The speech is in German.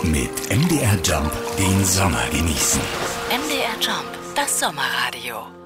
Mit MDR Jump den Sommer genießen. MDR Jump, das Sommerradio.